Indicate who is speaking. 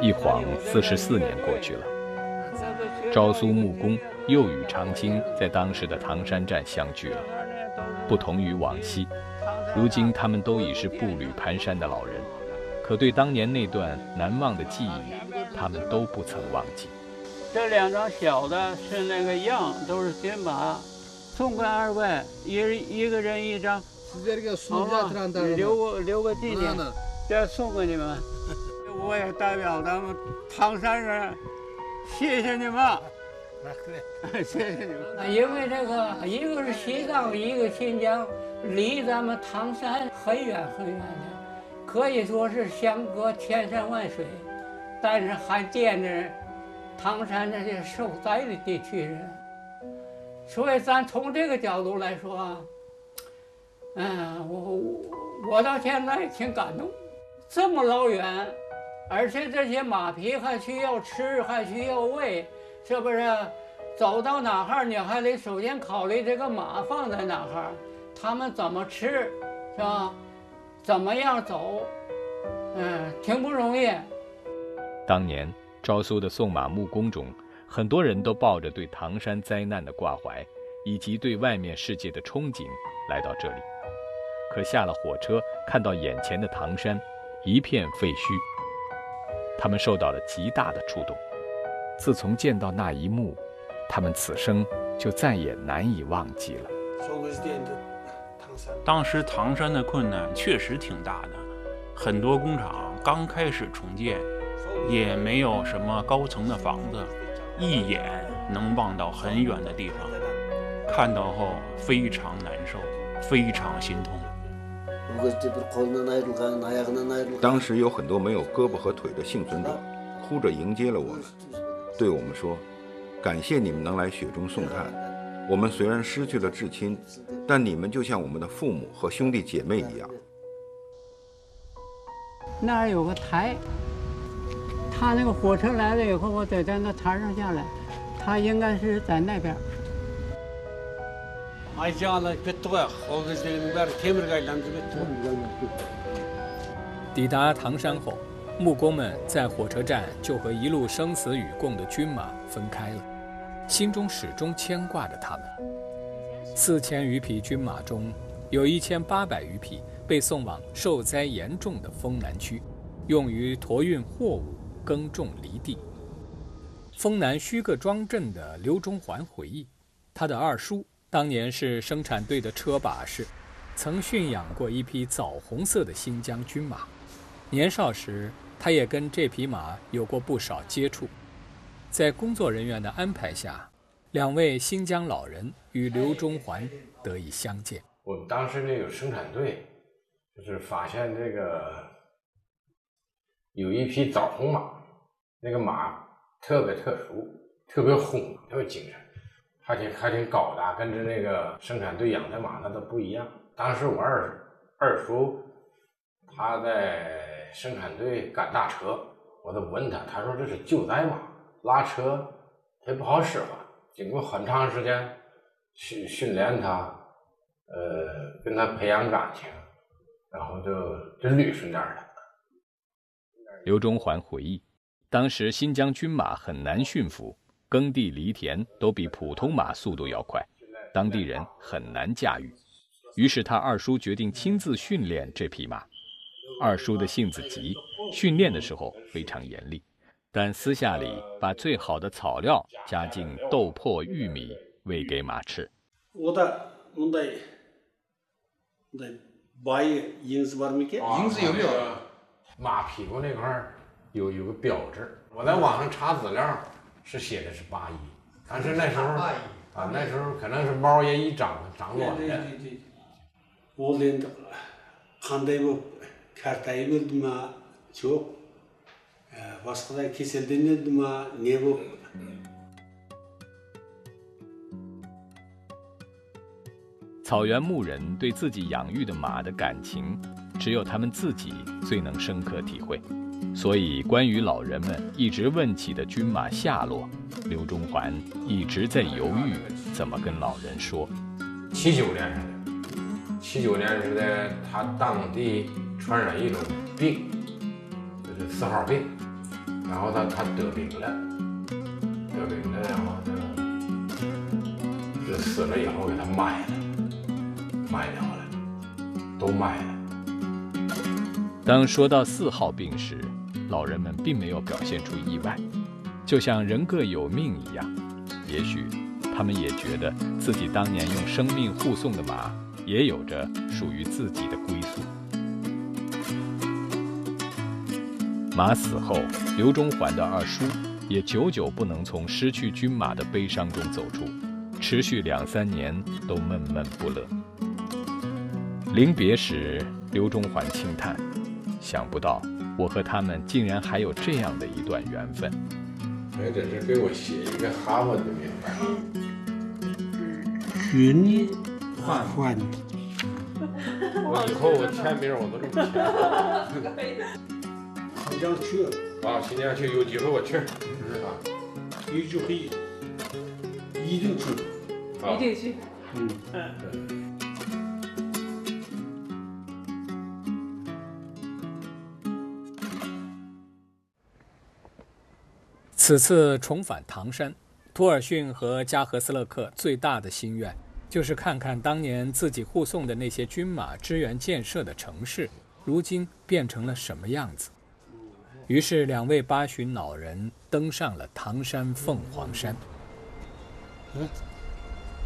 Speaker 1: 一晃44年过去了，昭苏木工又与长青在当时的唐山站相聚了。不同于往昔，如今他们都已是步履蹒跚的老人，可对当年那段难忘的记忆，他们都不曾忘记。
Speaker 2: 这2张小的是那个样，都是军马，送给2位，一个人1张，好吗？留个纪念，这送给你们。我也代表咱们唐山人，谢谢你们，谢谢你们。因为这个，一个是西藏，一个新疆，离咱们唐山很远很远的，可以说是相隔千山万水，但是还惦着唐山这些受灾的地区人，所以咱从这个角度来说啊，我到现在挺感动，这么老远，而且这些马匹还需要吃，还需要喂，是不是？走到哪儿你还得首先考虑这个马放在哪儿，他们怎么吃，是吧？怎么样走，挺不容易。
Speaker 1: 当年昭苏的送马木工中，很多人都抱着对唐山灾难的挂怀，以及对外面世界的憧憬来到这里。可下了火车，看到眼前的唐山一片废墟，他们受到了极大的触动。自从见到那一幕，他们此生就再也难以忘记了。
Speaker 3: 当时唐山的困难确实挺大的，很多工厂刚开始重建，也没有什么高层的房子，一眼能望到很远的地方，看到后非常难受，非常心痛。
Speaker 4: 当时有很多没有胳膊和腿的幸存者，哭着迎接了我们，对我们说：“感谢你们能来雪中送炭。我们虽然失去了至亲，但你们就像我们的父母和兄弟姐妹一样。”
Speaker 2: 那儿有个台，他那个火车来了以后，我得在那台上下来，他应该是在那边。
Speaker 5: 抵达唐山后，木工们在火车站就和一路生死与共的军马分开了，心中始终牵挂着他们。4000余匹军马中，有1800余匹被送往受灾严重的丰南区，用于驮运货物、耕种犁地。丰南虚个庄镇的刘中环回忆，他的二叔当年是生产队的车把式，曾驯养过一匹枣红色的新疆军马。年少时，他也跟这匹马有过不少接触。在工作人员的安排下，2位新疆老人与刘中环得以相见。
Speaker 6: 我们当时那个生产队，就是发现这个有一匹枣红马，那个马特别特殊，特别轰，特别精神，还挺高大，跟着那个生产队养的马那都不一样。当时我二叔他在生产队赶大车，我就问他，他说这是救灾马，拉车它不好使唤。经过很长时间训练他，跟他培养感情，然后就捋顺点了。
Speaker 1: 刘中环回忆，当时新疆军马很难驯服，耕地犁田都比普通马速度要快，当地人很难驾驭。于是他二叔决定亲自训练这匹马。二叔的性子急，训练的时候非常严厉，但私下里把最好的草料加进豆粕、玉米喂给马吃。
Speaker 6: 银子有没有？马屁股那块有个标志，我在网上查资料是写的是81，但是那时候那时候可能是毛也一长乱的。
Speaker 7: Kartayı gördüm ha çok. Başka da kesildiğini gördüm ha. Niye bu?
Speaker 1: 草原牧人对自己养育的马的感情，只有他们自己最能深刻体会。所以，关于老人们一直问起的军马下落，刘中环一直在犹豫怎么跟老人说。
Speaker 6: 79年时的，他当地传染一种病，就是4号病， 然后他得病了，然后这死了以后给他卖掉了，都卖了。
Speaker 1: 当说到4号病时，老人们并没有表现出意外，就像人各有命一样，也许他们也觉得自己当年用生命护送的马也有着属于自己的归宿。马死后，刘中环的二叔也久久不能从失去军马的悲伤中走出，持续2、3年都闷闷不乐。临别时，刘中环轻叹，想不到我和他们竟然还有这样的一段缘分。
Speaker 6: 还真是给我写一个哈文的名牌。
Speaker 7: 云换，
Speaker 6: 我以后我签名我都这么签。
Speaker 7: 新疆去
Speaker 6: 啊，新疆去，有机会我去。
Speaker 7: 有机会一定去。
Speaker 2: 一定去。
Speaker 5: 此次重返唐山，托尔逊和加和斯勒克最大的心愿就是看看当年自己护送的那些军马支援建设的城市，如今变成了什么样子。于是2位80旬老人登上了唐山凤凰山。